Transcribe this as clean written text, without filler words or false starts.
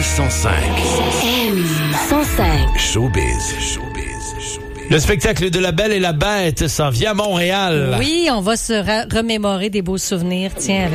105. M105. Showbiz. Le spectacle de La Belle et la Bête s'en vient à Montréal. Oui, on va se remémorer des beaux souvenirs. Tiens, avec